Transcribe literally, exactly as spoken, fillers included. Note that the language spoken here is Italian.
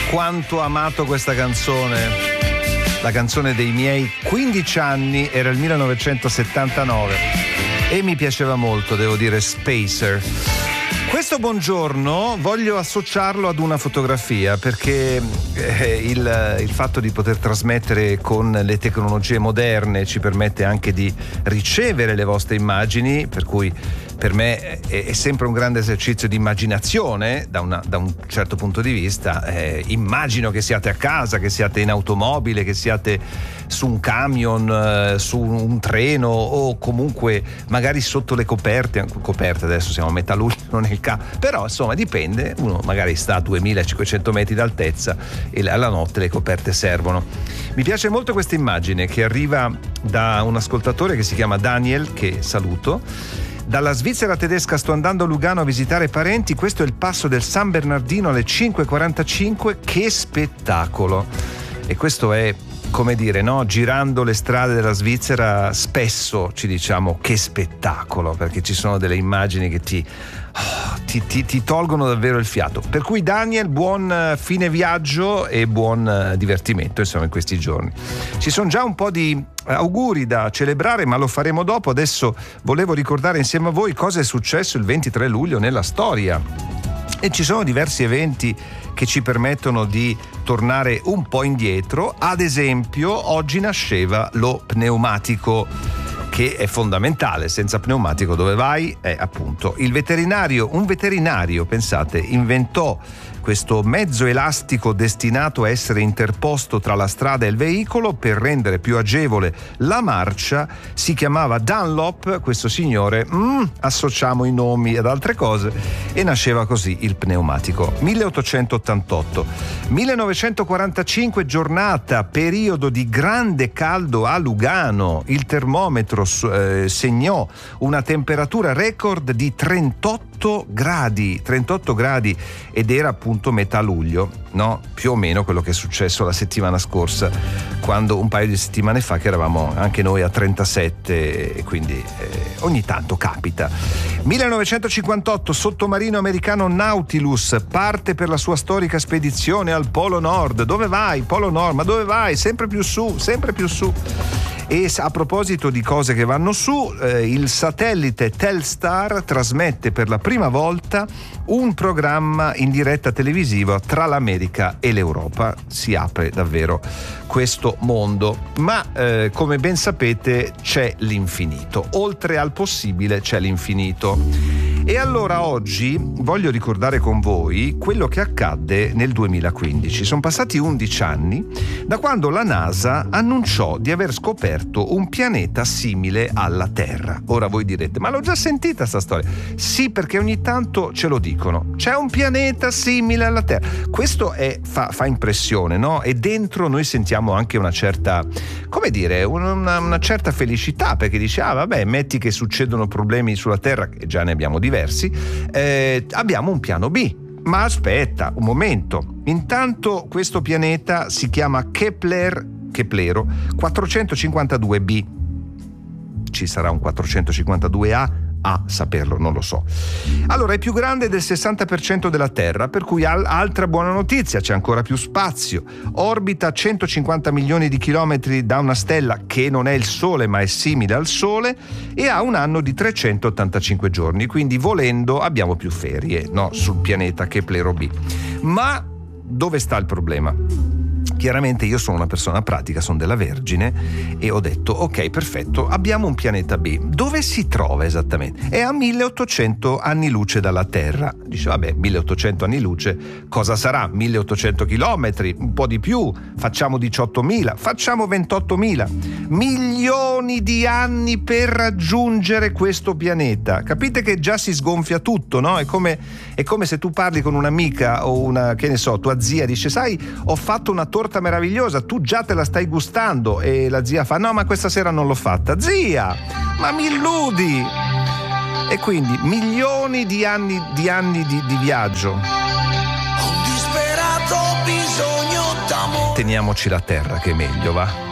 quanto ho amato questa canzone. La canzone dei miei quindici anni, era il millenovecentosettantanove e mi piaceva molto, devo dire, Spacer. Questo buongiorno voglio associarlo ad una fotografia, perché eh, il, il fatto di poter trasmettere con le tecnologie moderne ci permette anche di ricevere le vostre immagini, per cui per me è, è sempre un grande esercizio di immaginazione da, una, da un certo punto di vista. Eh, immagino che siate a casa, che siate in automobile, che siate su un camion, eh, su un treno o comunque magari sotto le coperte, coperte adesso siamo a metà luglio, non è il caso, però insomma dipende, uno magari sta a duemilacinquecento metri d'altezza e alla notte le coperte servono. Mi piace molto questa immagine che arriva da un ascoltatore che si chiama Daniel, che saluto. Dalla Svizzera tedesca sto andando a Lugano a visitare parenti, questo è il passo del San Bernardino alle cinque e quarantacinque, che spettacolo! E questo è, come dire, no? Girando le strade della Svizzera spesso ci diciamo che spettacolo, perché ci sono delle immagini che ti, oh, ti, ti, ti tolgono davvero il fiato. Per cui Daniel, buon fine viaggio e buon divertimento insomma in questi giorni. Ci sono già un po' di auguri da celebrare, ma lo faremo dopo. Adesso volevo ricordare insieme a voi cosa è successo il ventitré luglio nella storia, e ci sono diversi eventi che ci permettono di tornare un po' indietro. Ad esempio, oggi nasceva lo pneumatico, che è fondamentale. Senza pneumatico dove vai? È appunto il veterinario. Un veterinario, pensate, inventò questo mezzo elastico destinato a essere interposto tra la strada e il veicolo per rendere più agevole la marcia. Si chiamava Dunlop, questo signore, mm, associamo i nomi ad altre cose, e nasceva così il pneumatico. milleottocentottantotto. millenovecentoquarantacinque, giornata, periodo di grande caldo a Lugano. Il termometro eh, segnò una temperatura record di trentotto gradi, trentotto gradi, ed era appunto metà luglio, no? Più o meno quello che è successo la settimana scorsa, quando un paio di settimane fa che eravamo anche noi a trentasette, e quindi eh, ogni tanto capita. millenovecentocinquantotto, sottomarino americano Nautilus parte per la sua storica spedizione al Polo Nord. Dove vai? Polo Nord, ma dove vai? Sempre più su, sempre più su. E a proposito di cose che vanno su, eh, il satellite Telstar trasmette per la prima volta un programma in diretta televisiva tra l'America e l'Europa. Si apre davvero questo mondo, ma eh, come ben sapete c'è l'infinito, oltre al possibile c'è l'infinito. E allora oggi voglio ricordare con voi quello che accadde nel duemilaquindici. Sono passati undici anni da quando la NASA annunciò di aver scoperto un pianeta simile alla Terra. Ora voi direte, ma l'ho già sentita sta storia. Sì, perché ogni tanto ce lo dicono. C'è un pianeta simile alla Terra. Questo è, fa, fa impressione, no? E dentro noi sentiamo anche una certa, come dire, una, una certa felicità, perché dice, ah vabbè, metti che succedono problemi sulla Terra, che già ne abbiamo diversi, eh, abbiamo un piano B. Ma aspetta un momento, intanto questo pianeta si chiama Kepler, Keplero quattrocentocinquantadue b. Ci sarà un quattrocentocinquantadue a? A saperlo, non lo so. Allora, è più grande del sessanta per cento della Terra, per cui al- altra buona notizia, c'è ancora più spazio. Orbita a centocinquanta milioni di chilometri da una stella che non è il Sole ma è simile al Sole, e ha un anno di trecentottantacinque giorni, quindi volendo abbiamo più ferie, no, sul pianeta Keplero B. Ma dove sta il problema? Chiaramente io sono una persona pratica, sono della Vergine, e ho detto ok, perfetto, abbiamo un pianeta B. Dove si trova esattamente? È a milleottocento anni luce dalla Terra. Dice vabbè, milleottocento anni luce, cosa sarà? milleottocento chilometri, un po' di più, facciamo diciottomila, facciamo ventottomila. Milioni di anni per raggiungere questo pianeta. Capite che già si sgonfia tutto, no? È come, è come se tu parli con un'amica o una, che ne so, tua zia, dice sai, ho fatto una torta meravigliosa, tu già te la stai gustando, e la zia fa no, ma questa sera non l'ho fatta. Zia, ma mi illudi! E quindi milioni di anni di anni di, di viaggio. Un disperato bisogno d'amore. Teniamoci la Terra che è meglio, va?